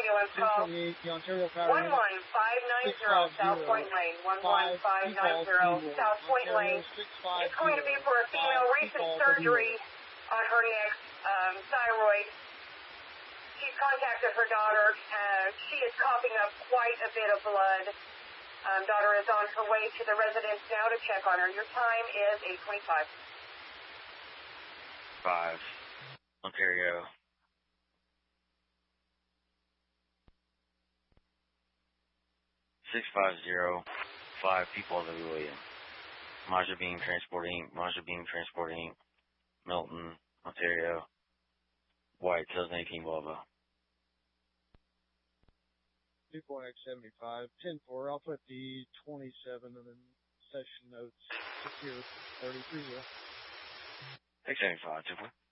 ambulance call. 1028, the Ontario Power 11590 South Point Lane. 11590 South Point Lane. It's going to be for a female recent surgery on her neck, thyroid. She's contacted her daughter. She is coughing up quite a bit of blood. Daughter is on her way to the residence now to check on her. Your time is 8:25. 5, Ontario. $650, 5 people to William. Maja Beam transporting, Milton, Ontario. White, 2018 Volvo. 2.X75, 10-4. I'll put the 27 and then session notes secure 33. 675, 2